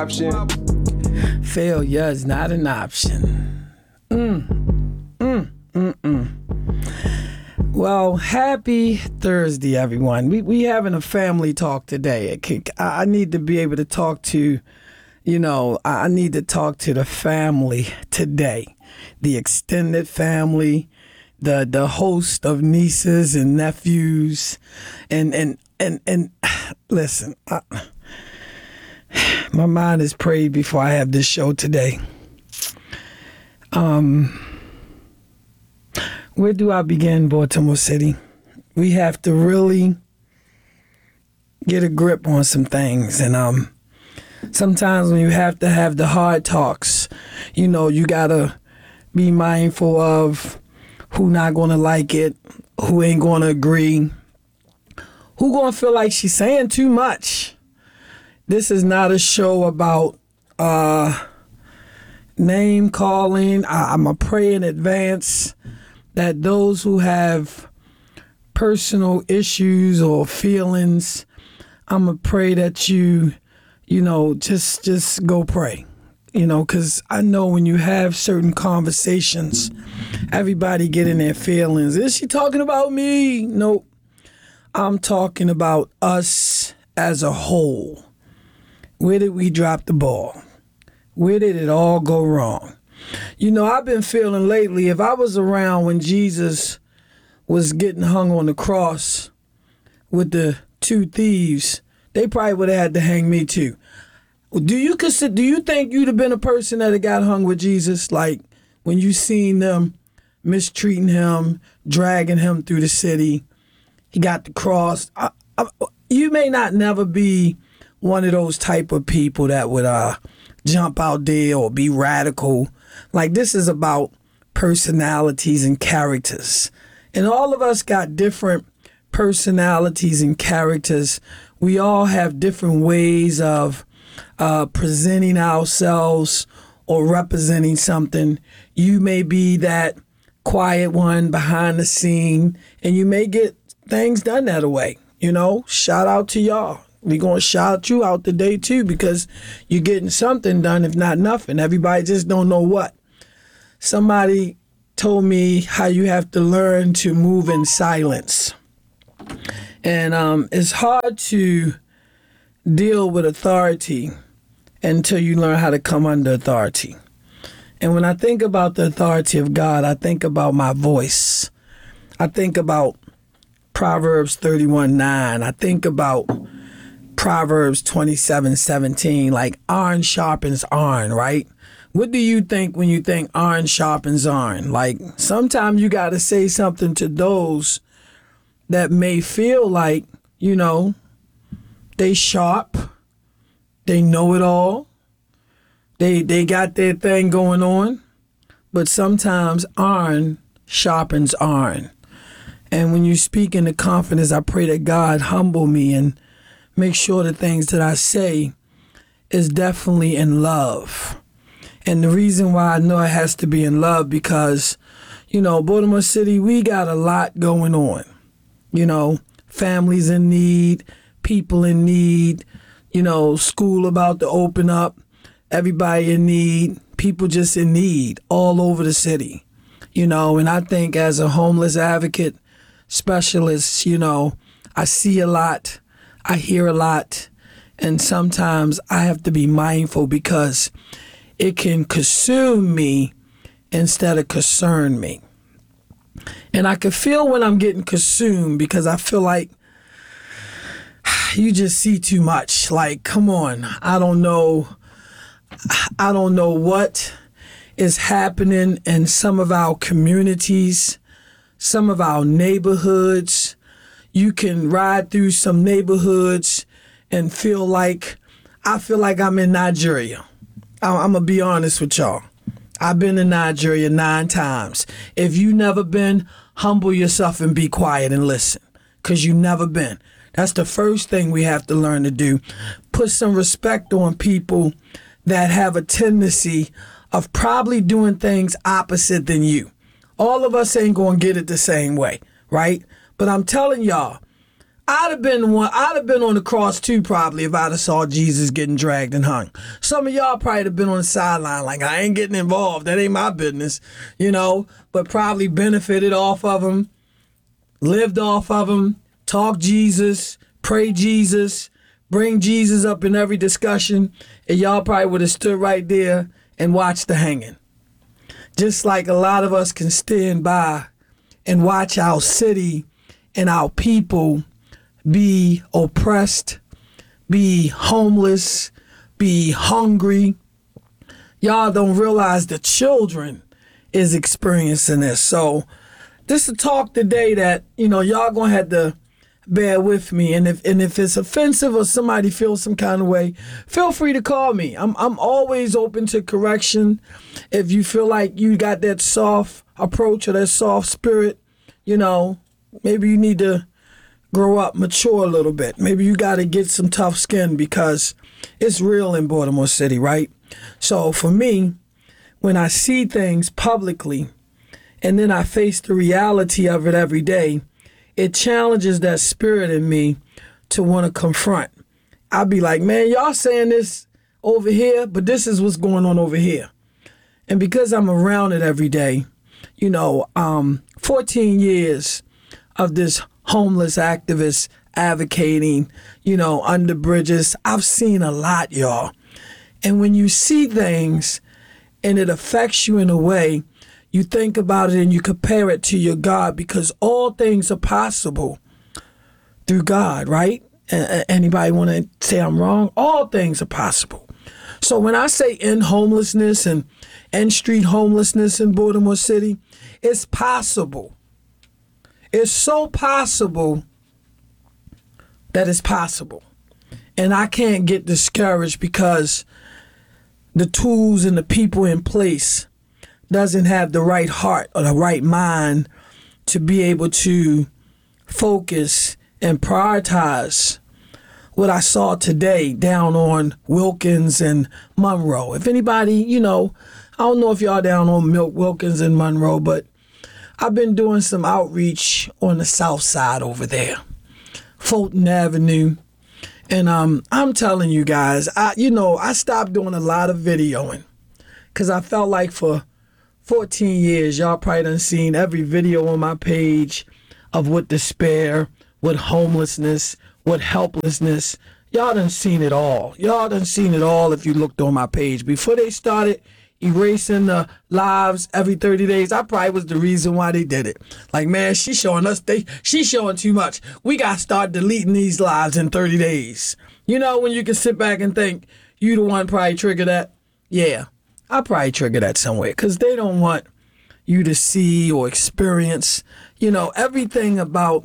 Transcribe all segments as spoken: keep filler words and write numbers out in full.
Option. Failure is not an option. Mm. Mm. Mm-mm. Well, happy Thursday, everyone. We we having a family talk today. I need to be able to talk to, you know, I need to talk to the family today, the extended family, the the host of nieces and nephews, and and and and listen. I, My mind is prayed before I have this show today. Um, where do I begin, Baltimore City? We have to really get a grip on some things. And um, sometimes when you have to have the hard talks, you know, you got to be mindful of who not going to like it, who ain't going to agree, who going to feel like she's saying too much. This is not a show about uh, name calling. I, I'm going to pray in advance that those who have personal issues or feelings, I'm going to pray that you, you know, just just go pray. You know, because I know when you have certain conversations, everybody get in their feelings. Is she talking about me? Nope. I'm talking about us as a whole. Where did we drop the ball? Where did it all go wrong? You know, I've been feeling lately, if I was around when Jesus was getting hung on the cross with the two thieves, they probably would have had to hang me too. Do you consider, do you think you'd have been a person that had got hung with Jesus? Like when you seen them mistreating him, dragging him through the city, he got the cross. I, I, you may not never be one of those type of people that would uh, jump out there or be radical. Like, this is about personalities and characters. And all of us got different personalities and characters. We all have different ways of uh, presenting ourselves or representing something. You may be that quiet one behind the scene, and you may get things done that way. You know, shout out to y'all. We're going to shout you out today, too, because you're getting something done, if not nothing. Everybody just don't know what. Somebody told me how you have to learn to move in silence. And um, it's hard to deal with authority until you learn how to come under authority. And when I think about the authority of God, I think about my voice. I think about Proverbs thirty-one nine. I think about Proverbs twenty-seven seventeen, like iron sharpens iron, right? What do you think when you think iron sharpens iron? Like, sometimes you got to say something to those that may feel like, you know, they sharp, they know it all, they they got their thing going on, but sometimes iron sharpens iron. And when you speak in the confidence, I pray that God humble me and make sure the things that I say is definitely in love. And the reason why I know it has to be in love because, you know, Baltimore City, we got a lot going on. You know, families in need, people in need, you know, school about to open up, everybody in need, people just in need all over the city. You know, and I think as a homeless advocate specialist, you know, I see a lot. I hear a lot, and sometimes I have to be mindful because it can consume me instead of concern me. And I can feel when I'm getting consumed because I feel like you just see too much. Like, come on, I don't know. I don't know what is happening in some of our communities, some of our neighborhoods. You can ride through some neighborhoods and feel like, I feel like I'm in Nigeria. I'm going to be honest with y'all. I've been in Nigeria nine times. If you never been, humble yourself and be quiet and listen, because you never been. That's the first thing we have to learn to do. Put some respect on people that have a tendency of probably doing things opposite than you. All of us ain't going to get it the same way, right? But I'm telling y'all, I'd have been one. I'd have been on the cross too, probably, if I'd have saw Jesus getting dragged and hung. Some of y'all probably have been on the sideline, like, I ain't getting involved. That ain't my business, you know. But probably benefited off of him, lived off of him, talk Jesus, pray Jesus, bring Jesus up in every discussion, and y'all probably would have stood right there and watched the hanging. Just like a lot of us can stand by and watch our city and our people be oppressed, be homeless, be hungry. Y'all don't realize the children is experiencing this. So this is a talk today that, you know, y'all gonna have to bear with me. And if and if it's offensive or somebody feels some kind of way, feel free to call me. I'm I'm always open to correction. If you feel like you got that soft approach or that soft spirit, you know, maybe you need to grow up, mature a little bit. Maybe you got to get some tough skin because it's real in Baltimore City, right? So for me, when I see things publicly and then I face the reality of it every day, it challenges that spirit in me to want to confront. I'll be like, man, y'all saying this over here, but this is what's going on over here. And because I'm around it every day, you know, um, fourteen years of this homeless activist advocating, you know, under bridges. I've seen a lot, y'all. And when you see things and it affects you in a way, you think about it and you compare it to your God, because all things are possible through God, right? A- anybody want to say I'm wrong? All things are possible. So when I say end homelessness and end street homelessness in Baltimore City, it's possible. It's so possible that it's possible. And I can't get discouraged because the tools and the people in place doesn't have the right heart or the right mind to be able to focus and prioritize what I saw today down on Wilkins and Monroe. If anybody, you know, I don't know if y'all down on Milk Wilkins and Monroe, but I've been doing some outreach on the south side over there, Fulton Avenue. And um, I'm telling you guys, I, you know, I stopped doing a lot of videoing because I felt like for fourteen years, y'all probably done seen every video on my page of what despair, what homelessness, what helplessness. Y'all done seen it all. Y'all done seen it all if you looked on my page. Before they started erasing the lives every thirty days, I probably was the reason why they did it. Like, man, she's showing us, they, she's showing too much. We got to start deleting these lives in thirty days. You know, when you can sit back and think, you the one probably trigger that? Yeah, I probably trigger that somewhere because they don't want you to see or experience, you know, everything about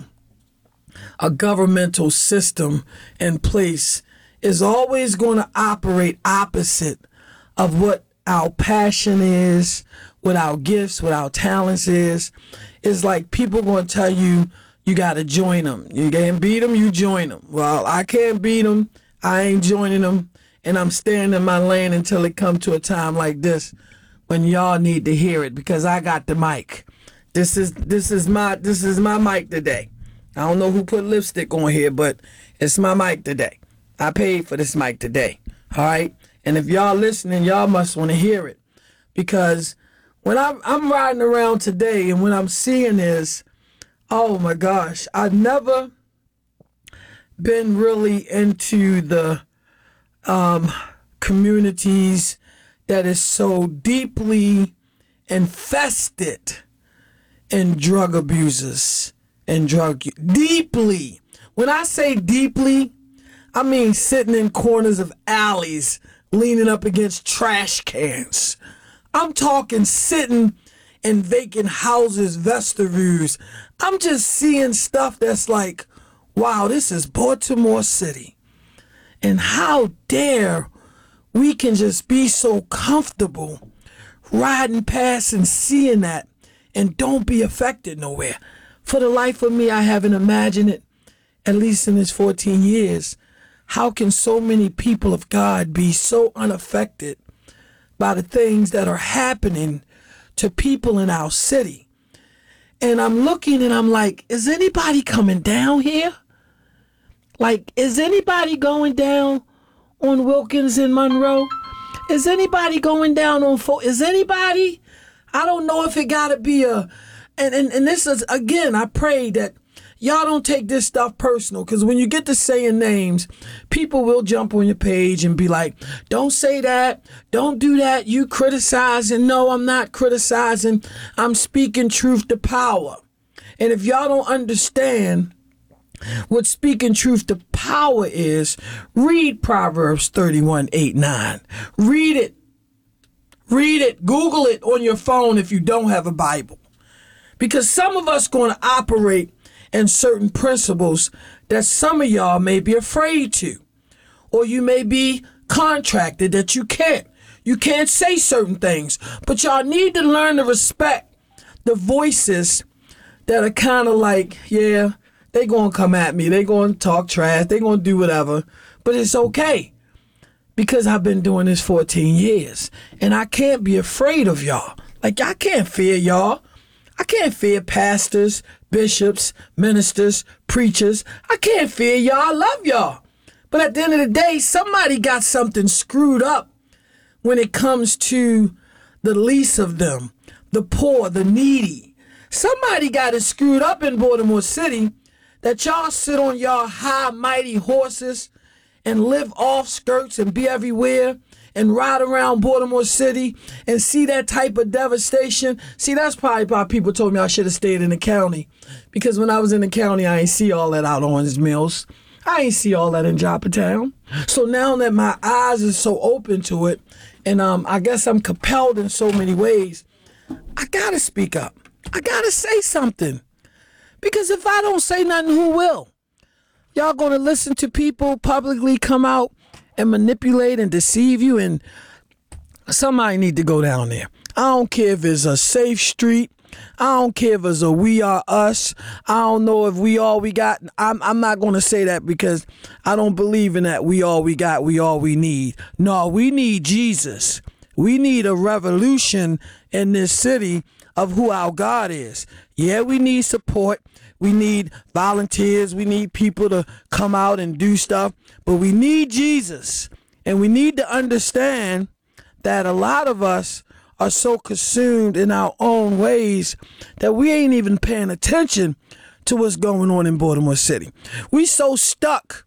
a governmental system in place is always going to operate opposite of what our passion is, what our gifts, what our talents is. It's like people going to tell you, you got to join them. You can't beat them, you join them. Well, I can't beat them. I ain't joining them. And I'm staying in my lane until it come to a time like this when y'all need to hear it because I got the mic. This is this is my this is my mic today. I don't know who put lipstick on here, but it's my mic today. I paid for this mic today. All right? And if y'all listening, y'all must want to hear it. Because when I'm, I'm riding around today and what I'm seeing is, oh my gosh, I've never been really into the um, communities that is so deeply infested in drug abusers and drug deeply. When I say deeply, I mean sitting in corners of alleys, leaning up against trash cans. I'm talking sitting in vacant houses, vestibules. I'm just seeing stuff that's like, wow, this is Baltimore City. And how dare we can just be so comfortable riding past and seeing that and don't be affected nowhere. For the life of me, I haven't imagined it, at least in this fourteen years. How can so many people of God be so unaffected by the things that are happening to people in our city? And I'm looking and I'm like, is anybody coming down here? Like, is anybody going down on Wilkins and Monroe? Is anybody going down on Fo- Is anybody? I don't know if it got to be a, and, and, and this is, again, I pray that y'all don't take this stuff personal, because when you get to saying names, people will jump on your page and be like, don't say that, don't do that, you criticizing. No, I'm not criticizing. I'm speaking truth to power. And if y'all don't understand what speaking truth to power is, read Proverbs thirty-one, eight, nine. Read it. Read it. Google it on your phone if you don't have a Bible. Because some of us going to operate in certain principles that some of y'all may be afraid to. Or you may be contracted that you can't. You can't say certain things. But y'all need to learn to respect the voices that are kind of like, yeah, they going to come at me. They going to talk trash. They going to do whatever. But it's okay. Because I've been doing this fourteen years. And I can't be afraid of y'all. Like, I can't fear y'all. I can't fear pastors, bishops, ministers, preachers. I can't fear y'all. I love y'all. But at the end of the day, somebody got something screwed up when it comes to the least of them, the poor, the needy. Somebody got it screwed up in Baltimore City that y'all sit on y'all high, mighty horses and live off skirts and be everywhere and ride around Baltimore City and see that type of devastation. See, that's probably why people told me I should have stayed in the county. Because when I was in the county, I ain't see all that out on Orange Mills. I ain't see all that in Joppatown. So now that my eyes are so open to it, and um, I guess I'm compelled in so many ways, I gotta speak up. I gotta say something. Because if I don't say nothing, who will? Y'all gonna listen to people publicly come out and manipulate and deceive you, and somebody need to go down there. I don't care if it's a safe street. I don't care if it's a we are us. I don't know if we all we got. I'm, I'm not going to say that because I don't believe in that we all we got, we all we need. No, we need Jesus. We need a revolution in this city of who our God is. Yeah, we need support. We need volunteers. We need people to come out and do stuff. But we need Jesus. And we need to understand that a lot of us are so consumed in our own ways that we ain't even paying attention to what's going on in Baltimore City. We so stuck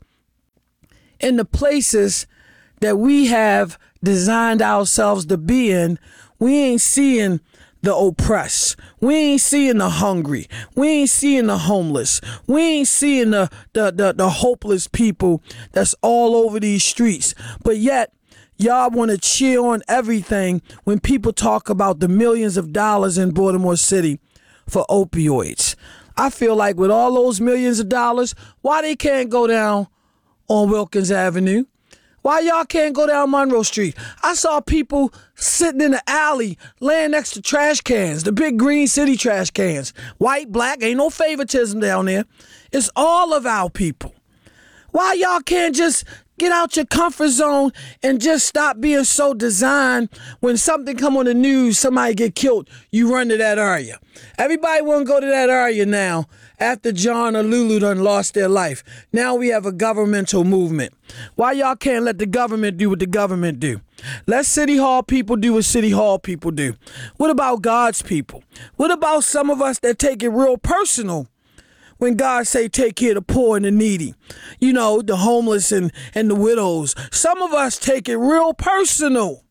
in the places that we have designed ourselves to be in, we ain't seeing the oppressed. We ain't seeing the hungry. We ain't seeing the homeless. We ain't seeing the, the, the, the hopeless people that's all over these streets. But yet, y'all want to cheer on everything when people talk about the millions of dollars in Baltimore City for opioids. I feel like with all those millions of dollars, why they can't go down on Wilkins Avenue? Why y'all can't go down Monroe Street? I saw people sitting in the alley laying next to trash cans, the big green city trash cans. White, black, ain't no favoritism down there. It's all of our people. Why y'all can't just get out your comfort zone and just stop being so designed when something come on the news, somebody get killed, you run to that area. Everybody want to go to that area now after John or Lulu done lost their life. Now we have a governmental movement. Why y'all can't let the government do what the government do? Let City Hall people do what City Hall people do. What about God's people? What about some of us that take it real personal when God say take care of the poor and the needy? You know, the homeless and, and the widows. Some of us take it real personal.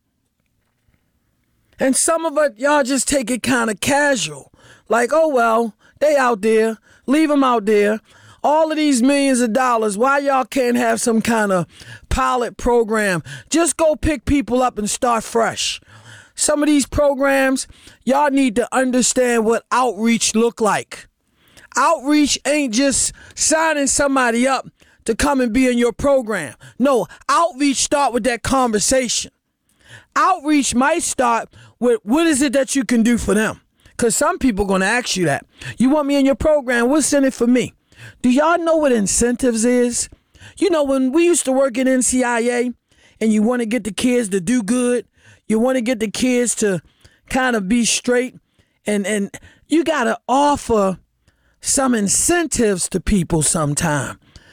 And some of us, y'all just take it kind of casual. Like, oh, well, they out there. Leave them out there. All of these millions of dollars, why y'all can't have some kind of pilot program? Just go pick people up and start fresh. Some of these programs, y'all need to understand what outreach look like. Outreach ain't just signing somebody up to come and be in your program. No, outreach start with that conversation. Outreach might start with what is it that you can do for them? Because some people going to ask you that. You want me in your program? What's in it for me? Do y'all know what incentives is? You know, when we used to work in N C I A and you want to get the kids to do good, you want to get the kids to kind of be straight, and, and you got to offer some incentives to people sometime.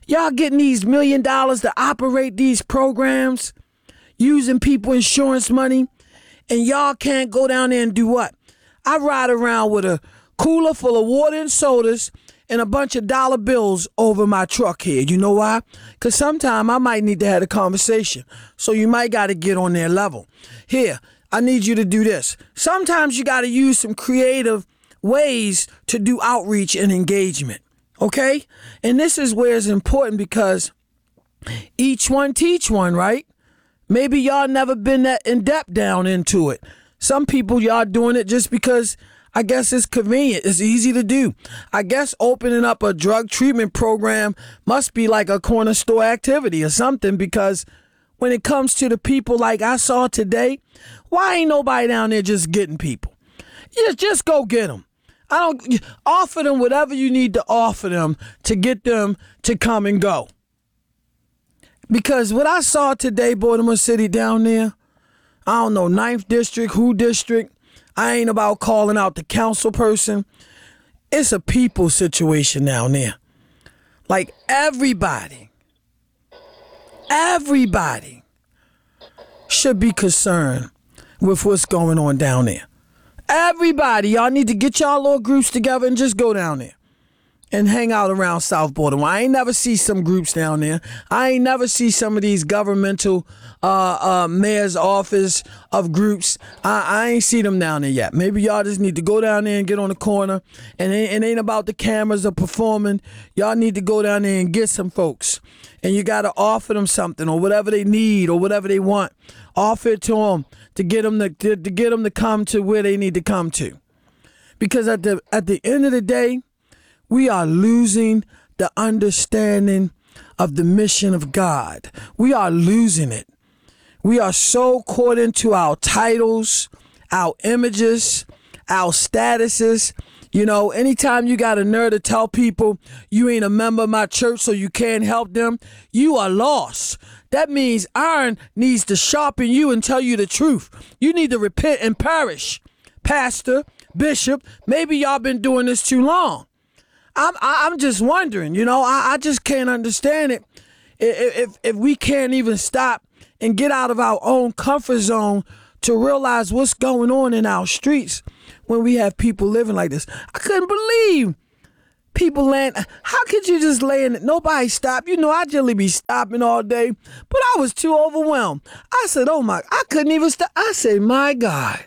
Y'all getting these million dollars to operate these programs, using people insurance money, and y'all can't go down there and do what? I ride around with a cooler full of water and sodas and a bunch of dollar bills over my truck here. You know why? Because sometime I might need to have a conversation. So you might got to get on their level. Here, I need you to do this. Sometimes you got to use some creative ways to do outreach and engagement. Okay? And this is where it's important because each one teach one, right? Maybe y'all never been that in depth down into it. Some people, y'all doing it just because I guess it's convenient. It's easy to do. I guess opening up a drug treatment program must be like a corner store activity or something, because when it comes to the people like I saw today, why ain't nobody down there just getting people? Just, just go get them. I don't offer them whatever you need to offer them to get them to come and go. Because what I saw today, Baltimore City down there, I don't know, ninth District, who district, I ain't about calling out the council person. It's a people situation down there. Like everybody, everybody should be concerned with what's going on down there. Everybody, y'all need to get y'all little groups together and just go down there and hang out around South Baltimore. I ain't never see some groups down there. I ain't never see some of these governmental uh, uh, mayor's office of groups. I, I ain't see them down there yet. Maybe y'all just need to go down there and get on the corner. And it, it ain't about the cameras or performing. Y'all need to go down there and get some folks. And you got to offer them something or whatever they need or whatever they want. Offer it to them to get them to, to, to get them to come to where they need to come to. Because at the at the end of the day, we are losing the understanding of the mission of God. We are losing it. We are so caught into our titles, our images, our statuses. You know, anytime you got a nerve to tell people you ain't a member of my church so you can't help them, you are lost. That means iron needs to sharpen you and tell you the truth. You need to repent and perish. Pastor, bishop, maybe y'all been doing this too long. I'm I'm just wondering, you know, I, I just can't understand it. If, if if we can't even stop and get out of our own comfort zone to realize what's going on in our streets when we have people living like this. I couldn't believe people laying. How could you just lay in it? Nobody stopped. You know, I generally be stopping all day, but I was too overwhelmed. I said, oh my, I couldn't even stop. I said, my God.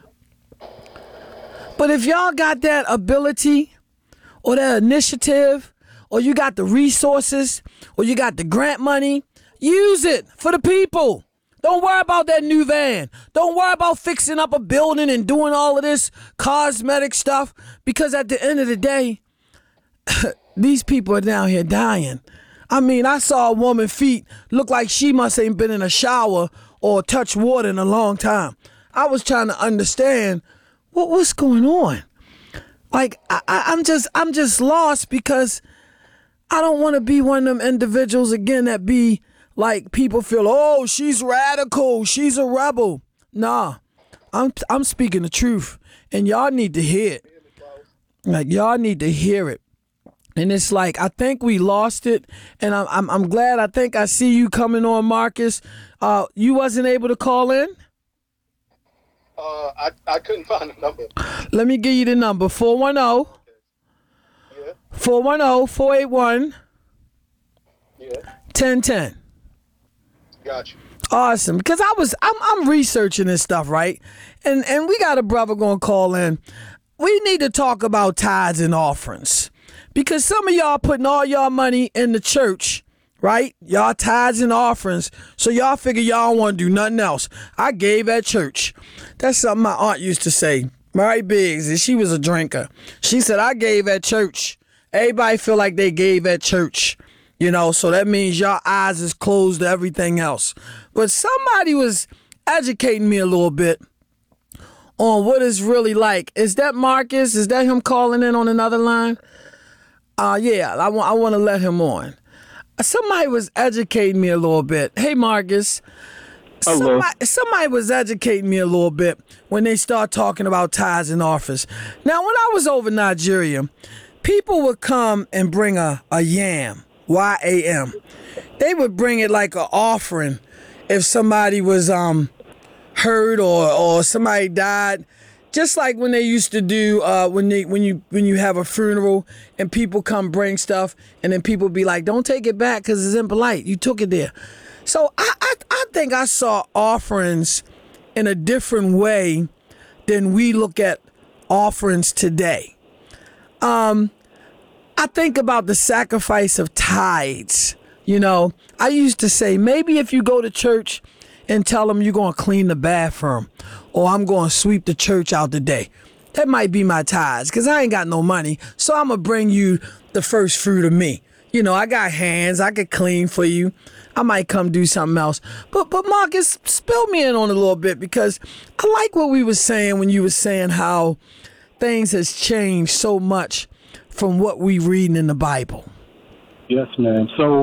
But if y'all got that ability or that initiative, or you got the resources, or you got the grant money, use it for the people. Don't worry about that new van. Don't worry about fixing up a building and doing all of this cosmetic stuff, because at the end of the day, these people are down here dying. I mean, I saw a woman's feet look like she must ain't been in a shower or touched water in a long time. I was trying to understand what what's going on. Like I, I, I'm just I'm just lost, because I don't want to be one of them individuals again that be like people feel, oh, she's radical, she's a rebel. Nah, I'm I'm speaking the truth, and y'all need to hear it. Like y'all need to hear it. And it's like, I think we lost it, and I'm I'm, I'm glad. I think I see you coming on, Marcus. Uh, you wasn't able to call in? Uh, I, I couldn't find the number. Let me give you the number, four one zero, four one zero, four eight one, ten ten. Got you. Awesome, because I was I'm I'm researching this stuff, right? And and we got a brother gonna call in. We need to talk about tithes and offerings, because some of y'all putting all y'all money in the church, right? Y'all tithes and offerings, so y'all figure y'all don't want to do nothing else. I gave at church. That's something my aunt used to say. Mary Biggs, and she was a drinker. She said, I gave at church. Everybody feel like they gave at church, you know, so that means y'all eyes is closed to everything else. But somebody was educating me a little bit on what it's really like. Is that Marcus? Is that him calling in on another line? Uh, yeah, I want I want to let him on. Somebody was educating me a little bit. Hey, Marcus. Hello. Somebody, somebody was educating me a little bit when they start talking about tithes and offerings. Now, when I was over Nigeria, people would come and bring a, a yam, Y A M. They would bring it like an offering if somebody was um hurt or or somebody died. Just like when they used to do uh, when they when you when you have a funeral and people come bring stuff and then people be like, don't take it back because it's impolite. You took it there. So I, I I think I saw offerings in a different way than we look at offerings today. Um, I think about the sacrifice of tithes. You know, I used to say maybe if you go to church and tell them you're going to clean the bathroom or I'm going to sweep the church out today, that might be my tithes because I ain't got no money. So I'm going to bring you the first fruit of me. You know, I got hands. I could clean for you. I might come do something else. But but Marcus, spill me in on a little bit because I like what we were saying when you were saying how things has changed so much from what we reading in the Bible. Yes, man. So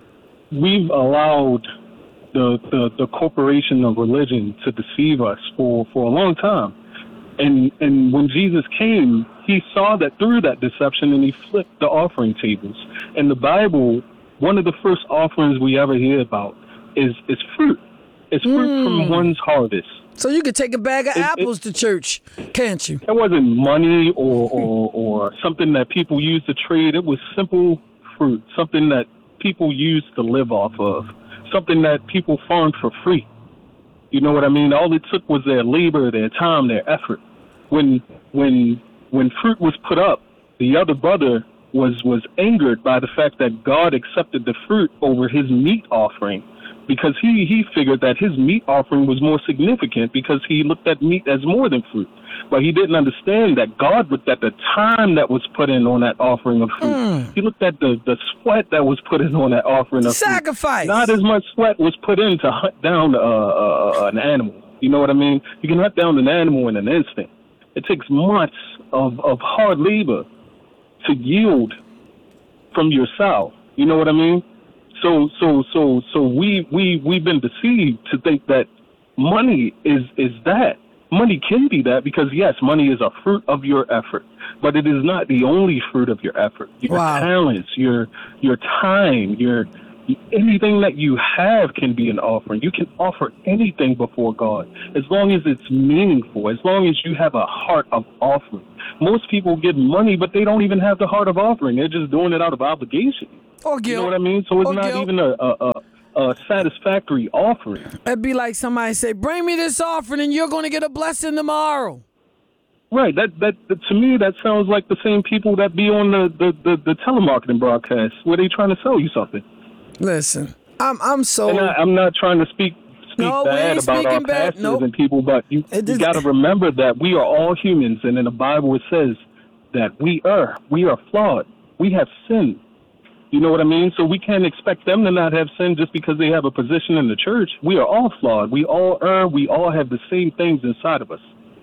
we've allowed the, the, the corporation of religion to deceive us for, for a long time. And and when Jesus came, he saw that through that deception and he flipped the offering tables. In the Bible, one of the first offerings we ever hear about is, is fruit. It's fruit mm. from one's harvest. So you could take a bag of it, apples it, to church, can't you? It wasn't money or, or, or something that people used to trade. It was simple fruit, something that people used to live off of, something that people farmed for free. You know what I mean? All it took was their labor, their time, their effort. When when when fruit was put up, the other brother was was angered by the fact that God accepted the fruit over his meat offering, because he, he figured that his meat offering was more significant because he looked at meat as more than fruit. But he didn't understand that God looked at the time that was put in on that offering of fruit. Mm. He looked at the, the sweat that was put in on that offering of Sacrifice. fruit. Not as much sweat was put in to hunt down uh, uh, an animal. You know what I mean? You can hunt down an animal in an instant. It takes months of, of hard labor to yield from your sow. You know what I mean? So so so so we we we've been deceived to think that money is is that. Money can be that because yes, money is a fruit of your effort, but it is not the only fruit of your effort. Your wow. talents, your your time, your anything that you have can be an offering. You can offer anything before God as long as it's meaningful, as long as you have a heart of offering. Most people give money, but they don't even have the heart of offering. They're just doing it out of obligation. Or guilt. You know what I mean? So it's or not guilt. even a, a, a, a satisfactory offering. It'd be like somebody say, bring me this offering and you're going to get a blessing tomorrow. Right. That, that that to me, that sounds like the same people that be on the, the, the, the telemarketing broadcast where they trying to sell you something. Listen, I'm I'm so... And I, I'm not trying to speak speak no, bad about our bad. pastors nope. and people, but you, you got to remember that we are all humans, and in the Bible it says that we are. We are flawed. We have sin. You know what I mean? So we can't expect them to not have sin just because they have a position in the church. We are all flawed. We all err. We all have the same things inside of us.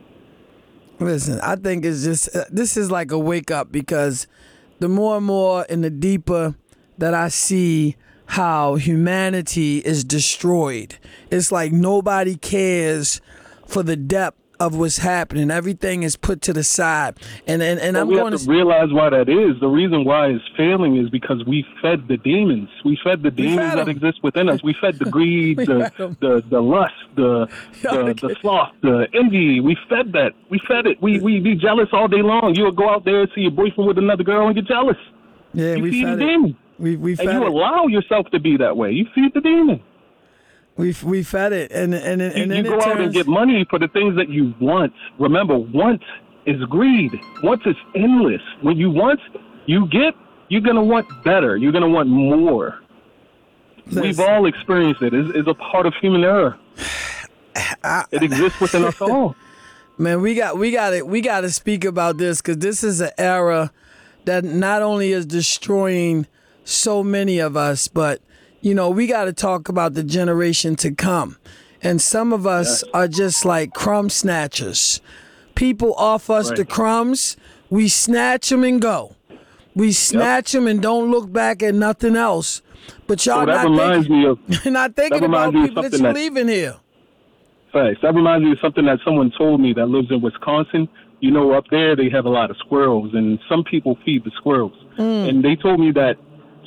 Listen, I think it's just, uh, this is like a wake up because the more and more and the deeper that I see how humanity is destroyed, it's like nobody cares for the depth of what's happening. Everything is put to the side. And and, and well, I'm we going have to, to realize why that is. The reason why it's failing is because we fed the demons. We fed the demons fed that exist within us. We fed the greed, the, the the lust, the the, the sloth, the envy. We fed that. We fed it. We we be jealous all day long. You'll go out there and see your boyfriend with another girl and get jealous. Yeah, you we feed fed the it. demon. We we fed and you it. allow yourself to be that way. You feed the demon. We we fed it, and and and, You, and you then go it out turns, and get money for the things that you want. Remember, want is greed. Want is endless. When you want, you get. You're gonna want better. You're gonna want more. Listen. We've all experienced it. It's, it's a part of human error. I, it exists within us all. Man, we got we got it. We got to speak about this because this is an era that not only is destroying so many of us, but you know, we got to talk about the generation to come. And some of us yes. are just like crumb snatchers. People offer us right. the crumbs. We snatch them and go. We snatch yep. them and don't look back at nothing else. But y'all so that not reminds thinking, me of, not thinking about people that you're leaving here. Thanks. That reminds me of something that someone told me that lives in Wisconsin. You know, up there they have a lot of squirrels, and some people feed the squirrels. Mm. And they told me that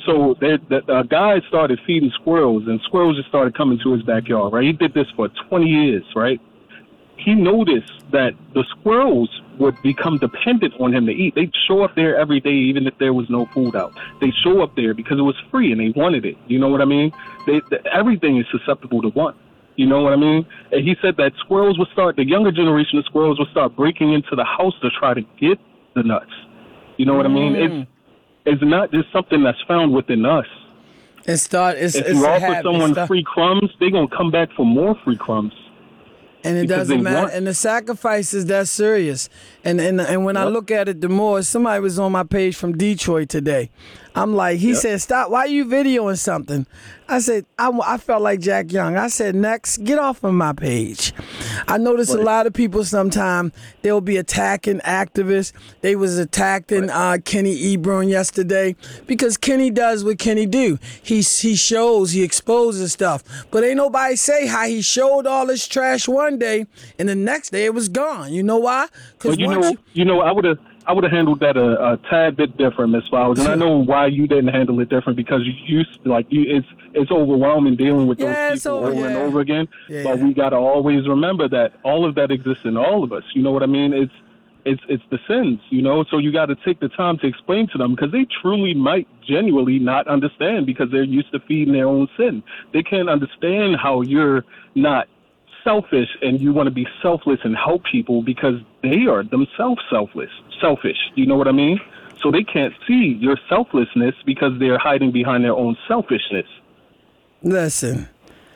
So there, the, a guy started feeding squirrels, and squirrels just started coming to his backyard, right? He did this for twenty years, right? He noticed that the squirrels would become dependent on him to eat. They'd show up there every day, even if there was no food out. They'd show up there because it was free and they wanted it. You know what I mean? They, the, everything is susceptible to want. You know what I mean? And he said that squirrels would start, the younger generation of squirrels would start breaking into the house to try to get the nuts. You know what mm. I mean? It's it's not just something that's found within us. It start, it's, if it's you a offer habit. someone Start, free crumbs, they're going to come back for more free crumbs. And it Because doesn't they matter. want- And the sacrifice is that serious. And and and when I Yep. look at it the more, somebody was on my page from Detroit today. I'm like, he Yep. said, stop, why are you videoing something? I said, I, I felt like Jack Young. I said, next, get off of my page. I notice a Right. lot of people sometimes, they'll be attacking activists. They was attacking uh, Kenny Ebron yesterday because Kenny does what Kenny do. He, he shows, he exposes stuff. But ain't nobody say how he showed all this trash one day and the next day it was gone. You know why? Well, you once know, you know, I would have, I would have handled that a, a tad bit different, Miss Flowers, and I know why you didn't handle it different because you used like you, it's it's overwhelming dealing with Yeah, those it's people over- over and yeah. over again. Yeah, but yeah. we got to always remember that all of that exists in all of us. You know what I mean? It's it's it's the sins, you know. So you got to take the time to explain to them because they truly might genuinely not understand because they're used to feeding their own sin. They can't understand how you're not selfish and you want to be selfless and help people because they are themselves selfless, selfish. You know what I mean? So they can't see your selflessness because they're hiding behind their own selfishness. Listen,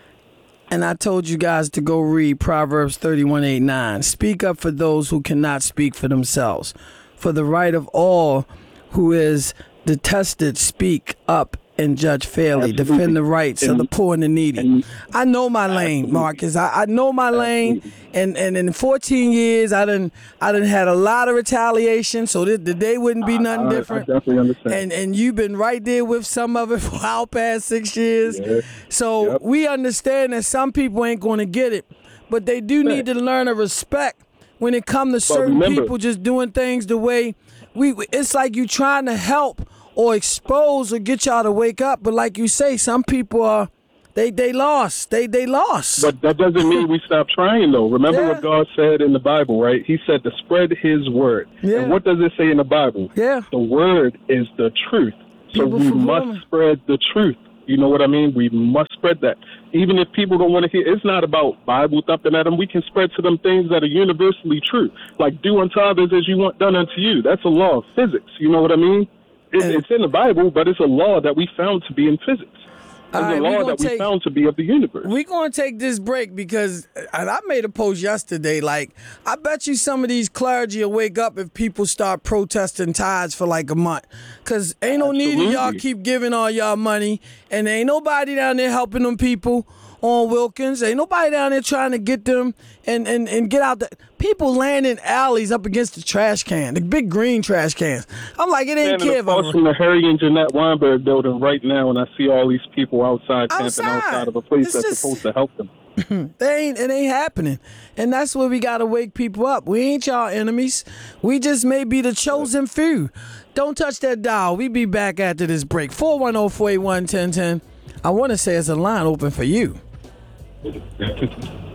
and I told you guys to go read Proverbs thirty-one, eight, nine. Speak up for those who cannot speak for themselves. For the right of all who is detested, speak up and judge fairly. Absolutely. Defend the rights of the poor and the needy. And- I know my lane, Marcus. I, I know my lane. And, and in fourteen years, I done, I done had a lot of retaliation, so the, the day wouldn't be nothing I, I different. definitely understand. And and you've been right there with some of it for our past six years. Yeah. So Yep. we understand that some people ain't going to get it, but they do need to learn a respect when it comes to certain remember- people just doing things the way we. It's like you trying to help or expose or get y'all to wake up, but like you say, some people are they they lost. They they lost. But that doesn't mean we stop trying, though. Remember Yeah. what God said in the Bible, right? He said to spread His word. Yeah. And what does it say in the Bible? Yeah. The word is the truth. So People we from must women. spread the truth. You know what I mean? We must spread that. Even if people don't want to hear, it's not about Bible thumping at them. We can spread to them things that are universally true. Like do unto others as you want done unto you. That's a law of physics. You know what I mean? It, And- it's in the Bible, but it's a law that we found to be in physics. It's All right, a we law gonna that we take- found to be of the universe. We're going to take this break because, and I made a post yesterday, like, I bet you some of these clergy will wake up if people start protesting tithes for like a month. Because ain't no need of y'all Absolutely. keep giving all y'all money, and ain't nobody down there helping them people on Wilkins. Ain't nobody down there trying to get them and, and, and get out the... People laying in alleys up against the trash can, the big green trash cans. I'm like, it ain't standing Kiev. across from the Harry and Jeanette Weinberg building right now, and I see all these people outside camping Outside. outside of a place It's that's just- supposed to help them. They ain't, it ain't happening. And that's where we got to wake people up. We ain't y'all enemies. We just may be the chosen few. Don't touch that dial. We be back after this break. four one zero, four eight one, one zero one zero. I want to say it's a line open for you.